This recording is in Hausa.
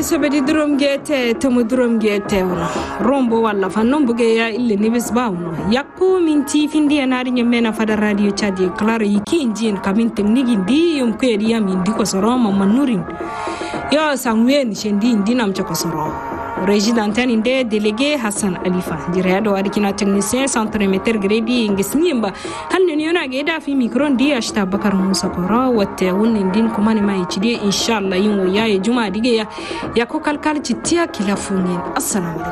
sabedi drum gete tomu drum gete rombo walla fannon buge ya ille nibis bawno yakko min tifindi enari nyemena fada radio chadi claro yiki injin kamin tekniki ndi yum ko edi yam indi ko soro mamma nurin yo samwen shendi ndinam chako soro Résident inde délégué Hassan Alifa diredo adikina technicien centre meter gredi ngisnimba hanne yona geda fi micro ndi ashta bakar musa koro watte wonne din kuma ne mai cide inshallah yin waya juma dige ya ko kalkal citiya kilafunin assalamu